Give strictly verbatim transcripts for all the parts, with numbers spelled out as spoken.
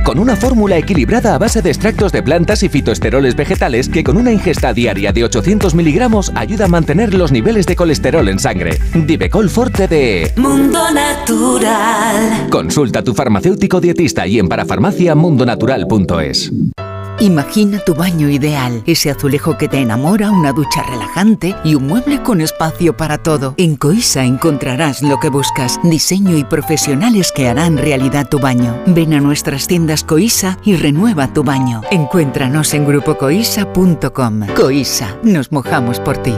con una fórmula equilibrada a base de extractos de plantas y fitoesteroles vegetales que con una ingesta diaria de ochocientos miligramos ayuda a mantener los niveles de colesterol en sangre. Divecol Forte de Mundo Natural. Consulta a tu farmacéutico dietista y en parafarmacia mundo natural punto es. Imagina tu baño ideal, ese azulejo que te enamora, una ducha relajante y un mueble con espacio para todo. En Coisa encontrarás lo que buscas, diseño y profesionales que harán realidad tu baño. Ven a nuestras tiendas Coisa y renueva tu baño. Encuéntranos en grupo coisa punto com. Coisa, nos mojamos por ti.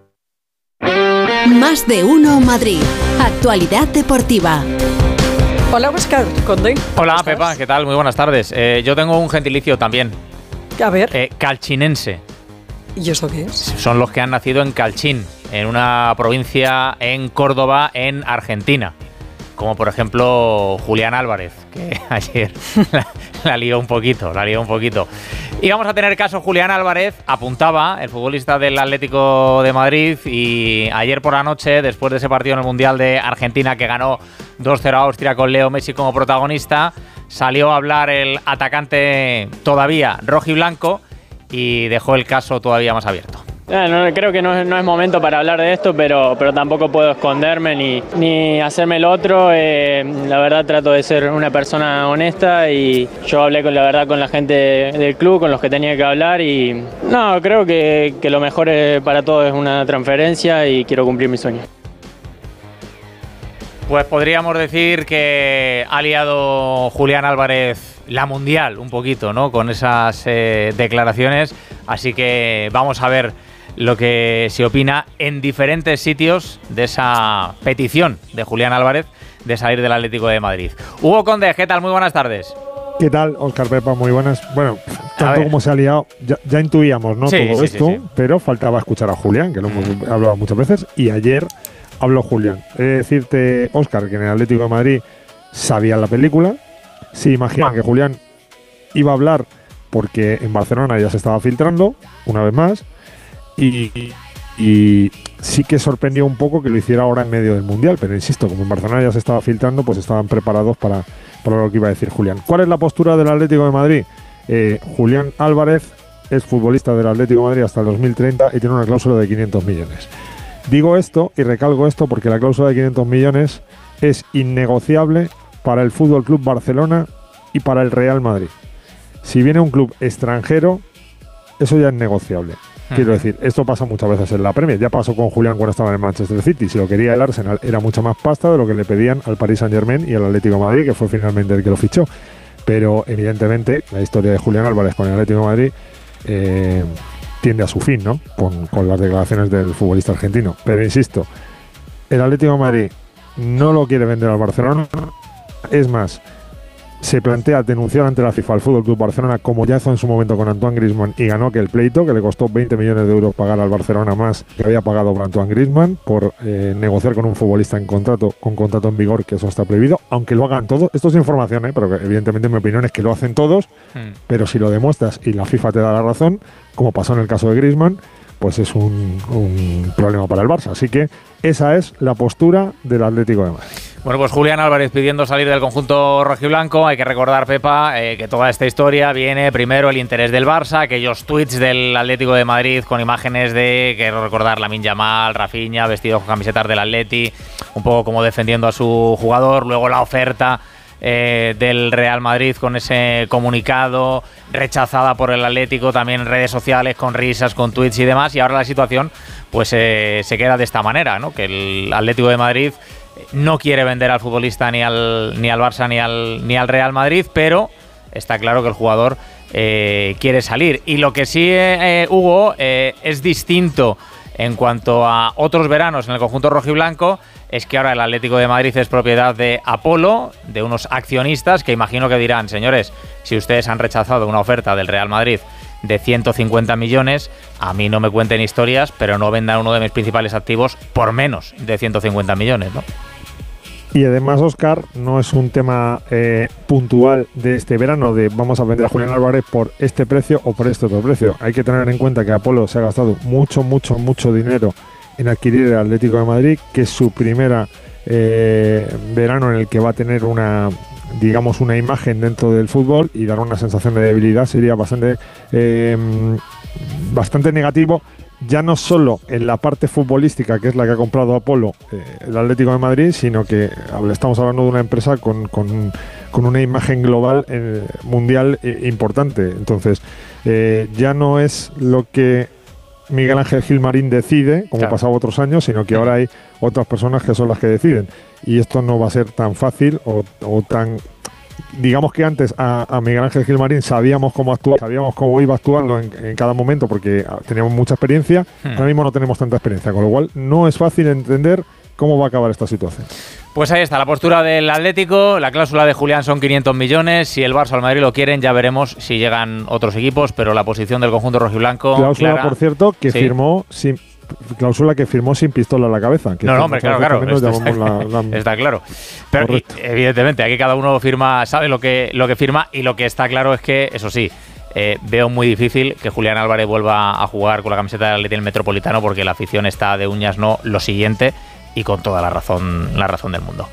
Más de uno Madrid. Actualidad deportiva. Hola, Óscar Conde. Hola, Pepa, ¿qué tal? Muy buenas tardes. Eh, yo tengo un gentilicio también. A ver. Eh, calchinense. ¿Y eso qué es? Son los que han nacido en Calchín, en una provincia en Córdoba, en Argentina. Como por ejemplo Julián Álvarez, que ayer la, la lió un poquito, la lió un poquito. Y vamos a tener caso Julián Álvarez, apuntaba, el futbolista del Atlético de Madrid, y ayer por la noche, después de ese partido en el Mundial de Argentina que ganó dos cero a Austria con Leo Messi como protagonista, salió a hablar el atacante todavía rojiblanco y dejó el caso todavía más abierto. Eh, no, creo que no es, no es momento para hablar de esto, pero, pero tampoco puedo esconderme ni, ni hacerme el otro. Eh, la verdad trato de ser una persona honesta y yo hablé con la verdad con la gente del club, con los que tenía que hablar y no, creo que, que lo mejor para todos es una transferencia y quiero cumplir mi sueño. Pues podríamos decir que ha liado Julián Álvarez la mundial un poquito, ¿no? Con esas eh, declaraciones, así que vamos a ver lo que se opina en diferentes sitios de esa petición de Julián Álvarez de salir del Atlético de Madrid. Hugo Conde, ¿qué tal? Muy buenas tardes. ¿Qué tal, Óscar Pepa? Muy buenas. Bueno, tanto como se ha liado, ya, ya intuíamos, ¿no? Sí, todo sí, esto, sí, sí. Pero faltaba escuchar a Julián, que lo hemos hablado muchas veces, y ayer habló Julián. He de decirte, Óscar, que en el Atlético de Madrid sabían la película. Sí, imaginan que Julián iba a hablar porque en Barcelona ya se estaba filtrando, una vez más, y, y sí que sorprendió un poco que lo hiciera ahora en medio del Mundial, pero insisto, como en Barcelona ya se estaba filtrando, pues estaban preparados para, para lo que iba a decir Julián. ¿Cuál es la postura del Atlético de Madrid? Eh, Julián Álvarez es futbolista del Atlético de Madrid hasta el dos mil treinta y tiene una cláusula de quinientos millones. Digo esto y recalco esto porque la cláusula de quinientos millones es innegociable para el Fútbol Club Barcelona y para el Real Madrid. Si viene un club extranjero, eso ya es negociable. Quiero decir, esto pasa muchas veces en la Premier. Ya pasó con Julián cuando estaba en el Manchester City. Si lo quería el Arsenal, era mucha más pasta de lo que le pedían al Paris Saint-Germain y al Atlético de Madrid, que fue finalmente el que lo fichó. Pero evidentemente la historia de Julián Álvarez con el Atlético de Madrid eh, tiende a su fin, ¿no? Con, con las declaraciones del futbolista argentino. Pero insisto, el Atlético de Madrid no lo quiere vender al Barcelona. Es más, se plantea denunciar ante la FIFA al Fútbol Club Barcelona, como ya hizo en su momento con Antoine Griezmann, y ganó aquel pleito que le costó veinte millones de euros pagar al Barcelona más que había pagado por Antoine Griezmann por eh, negociar con un futbolista en contrato, con contrato en vigor, que eso está prohibido, aunque lo hagan todos. Esto es información, ¿eh? Pero que, evidentemente mi opinión es que lo hacen todos, hmm. pero si lo demuestras y la FIFA te da la razón, como pasó en el caso de Griezmann, pues es un, un problema para el Barça. Así que esa es la postura del Atlético de Madrid. Bueno, pues Julián Álvarez pidiendo salir del conjunto rojiblanco. Hay que recordar, Pepa, eh, que toda esta historia viene primero el interés del Barça, aquellos tweets del Atlético de Madrid con imágenes de, quiero recordar, Lamine Yamal, Rafinha, vestidos con camisetas del Atleti, un poco como defendiendo a su jugador. Luego la oferta eh, del Real Madrid con ese comunicado, rechazada por el Atlético, también en redes sociales, con risas, con tweets y demás. Y ahora la situación pues eh, se queda de esta manera, ¿no? Que el Atlético de Madrid no quiere vender al futbolista ni al ni al Barça ni al ni al Real Madrid, pero está claro que el jugador eh, quiere salir. Y lo que sí, eh, Hugo, eh, es distinto en cuanto a otros veranos en el conjunto rojiblanco, es que ahora el Atlético de Madrid es propiedad de Apolo, de unos accionistas que imagino que dirán, señores, si ustedes han rechazado una oferta del Real Madrid de ciento cincuenta millones, a mí no me cuenten historias, pero no vendan uno de mis principales activos por menos de ciento cincuenta millones, ¿no? Y además, Óscar, no es un tema eh, puntual de este verano, de vamos a vender a Julián Álvarez por este precio o por este otro precio. Hay que tener en cuenta que Apolo se ha gastado mucho, mucho, mucho dinero en adquirir el Atlético de Madrid, que es su primera eh, verano en el que va a tener una digamos, una imagen dentro del fútbol y dar una sensación de debilidad sería bastante, eh, bastante negativo, ya no solo en la parte futbolística, que es la que ha comprado Apolo, eh, el Atlético de Madrid, sino que estamos hablando de una empresa con, con, con una imagen global eh, mundial eh, importante. Entonces, eh, ya no es lo que Miguel Ángel Gilmarín decide, como claro. pasaba otros años, sino que ahora hay otras personas que son las que deciden. Y esto no va a ser tan fácil o, o tan... Digamos que antes a, a Miguel Ángel Gilmarín sabíamos cómo actuar, sabíamos cómo iba actuando en, en cada momento porque teníamos mucha experiencia. Hmm. Ahora mismo no tenemos tanta experiencia, con lo cual no es fácil entender cómo va a acabar esta situación. Pues ahí está la postura del Atlético, la cláusula de Julián son quinientos millones, si el Barça o el Madrid lo quieren ya veremos si llegan otros equipos, pero la posición del conjunto rojiblanco... Cláusula, clara, por cierto, que sí. firmó sin... Cláusula que firmó sin pistola en la cabeza. Que no, no, hombre, claro, claro. Está, la, la... está claro. Pero y, evidentemente, aquí cada uno firma, sabe lo que, lo que firma y lo que está claro es que, eso sí, eh, veo muy difícil que Julián Álvarez vuelva a jugar con la camiseta del Athletic Metropolitano porque la afición está de uñas no lo siguiente y con toda la razón, la razón del mundo.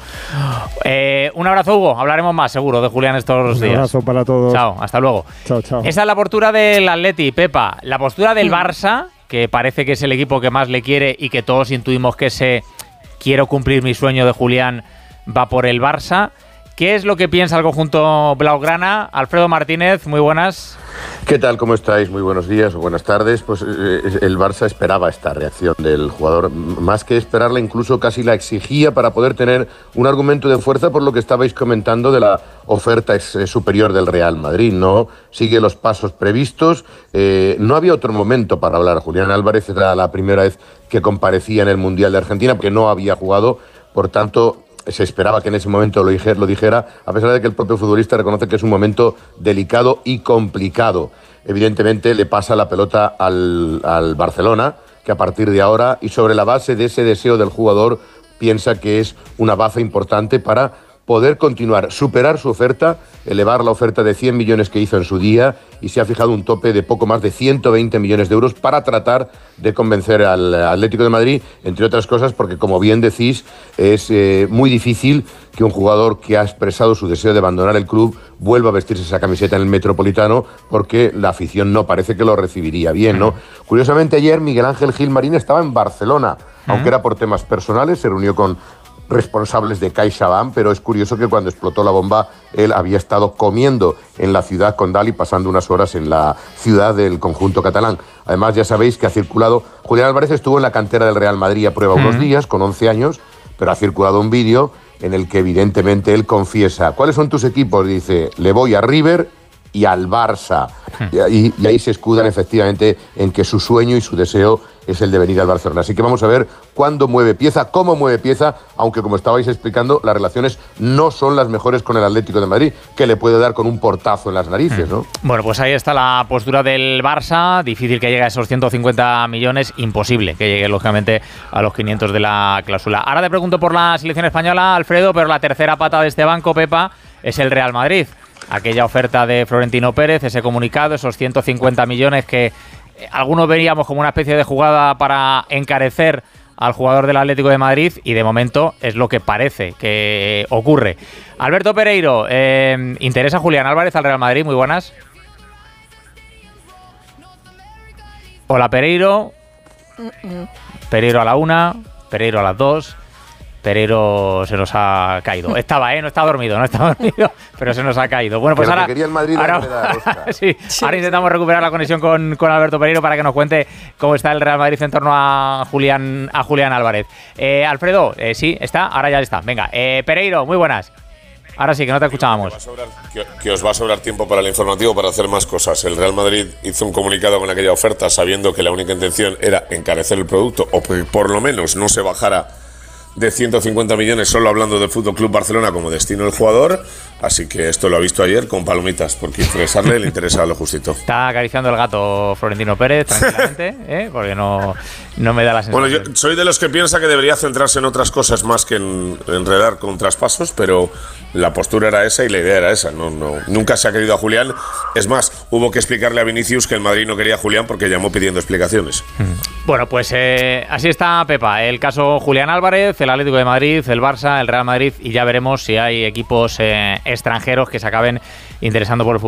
Eh, un abrazo, Hugo. Hablaremos más, seguro, de Julián estos un días. Un abrazo para todos. Chao, hasta luego. Chao, chao. Esa es la postura del Atleti, Pepa. La postura del Barça, que parece que es el equipo que más le quiere y que todos intuimos que ese quiero cumplir mi sueño de Julián va por el Barça. ¿Qué es lo que piensa el conjunto blaugrana? Alfredo Martínez, muy buenas. ¿Qué tal? ¿Cómo estáis? Muy buenos días o buenas tardes. Pues eh, el Barça esperaba esta reacción del jugador, más que esperarla, incluso casi la exigía para poder tener un argumento de fuerza por lo que estabais comentando de la oferta es, eh, superior del Real Madrid. No sigue los pasos previstos. Eh, no había otro momento para hablar. Julián Álvarez era la primera vez que comparecía en el Mundial de Argentina porque no había jugado, por tanto... se esperaba que en ese momento lo dijera, lo dijera, a pesar de que el propio futbolista reconoce que es un momento delicado y complicado. Evidentemente le pasa la pelota al, al Barcelona, que a partir de ahora, y sobre la base de ese deseo del jugador, piensa que es una baza importante para poder continuar, superar su oferta, elevar la oferta de cien millones que hizo en su día y se ha fijado un tope de poco más de ciento veinte millones de euros para tratar de convencer al Atlético de Madrid, entre otras cosas porque, como bien decís, es eh, muy difícil que un jugador que ha expresado su deseo de abandonar el club vuelva a vestirse esa camiseta en el Metropolitano porque la afición no parece que lo recibiría bien, ¿no? Curiosamente, ayer Miguel Ángel Gilmarín estaba en Barcelona, uh-huh. aunque era por temas personales, se reunió con responsables de CaixaBank, pero es curioso que cuando explotó la bomba él había estado comiendo en la ciudad condal y pasando unas horas en la ciudad del conjunto catalán. Además, ya sabéis que ha circulado... Julián Álvarez estuvo en la cantera del Real Madrid a prueba mm. unos días, con once años, pero ha circulado un vídeo en el que evidentemente él confiesa ¿cuáles son tus equipos? Dice, le voy a River y al Barça. Mm. Y, y ahí se escudan efectivamente en que su sueño y su deseo es el de venir al Barcelona. Así que vamos a ver cuándo mueve pieza, cómo mueve pieza, aunque como estabais explicando, las relaciones no son las mejores con el Atlético de Madrid, que le puede dar con un portazo en las narices, ¿no? Bueno, pues ahí está la postura del Barça. Difícil que llegue a esos ciento cincuenta millones, imposible que llegue, lógicamente, a los quinientos de la cláusula. Ahora te pregunto por la selección española, Alfredo, pero la tercera pata de este banco, Pepa, es el Real Madrid. Aquella oferta de Florentino Pérez, ese comunicado, esos ciento cincuenta millones que algunos veríamos como una especie de jugada para encarecer al jugador del Atlético de Madrid y de momento es lo que parece que ocurre. Alberto Pereiro, eh, ¿interesa Julián Álvarez al Real Madrid? Muy buenas. Hola Pereiro. Pereiro a la una, Pereiro a las dos. Pereiro se nos ha caído. Estaba, ¿eh? No está dormido, no está dormido, pero se nos ha caído. Bueno, pues pero ahora... quería el Madrid ahora, verdad, sí, sí, ahora intentamos recuperar la conexión con, con Alberto Pereiro para que nos cuente cómo está el Real Madrid en torno a Julián, a Julián Álvarez. Eh, Alfredo, eh, sí, está, ahora ya está. Venga, eh, Pereiro, muy buenas. Ahora sí, que no te escuchábamos. Que, sobrar, que, que os va a sobrar tiempo para el informativo para hacer más cosas. El Real Madrid hizo un comunicado con aquella oferta sabiendo que la única intención era encarecer el producto o que por lo menos no se bajara de ciento cincuenta millones, solo hablando del Fútbol Club Barcelona como destino del jugador. Así que esto lo ha visto ayer con palomitas, porque interesarle le interesa lo justito. Está acariciando el gato Florentino Pérez tranquilamente, ¿eh? Porque no, no me da la sensación. Bueno, yo soy de los que piensa que debería centrarse en otras cosas más que en enredar con traspasos, pero la postura era esa y la idea era esa. No, no, nunca se ha querido a Julián. Es más, hubo que explicarle a Vinicius que el Madrid no quería a Julián porque llamó pidiendo explicaciones. Bueno, pues eh, así está, Pepa. El caso Julián Álvarez, el Atlético de Madrid, el Barça, el Real Madrid, y ya veremos si hay equipos eh, extranjeros que se acaben interesando por el fútbol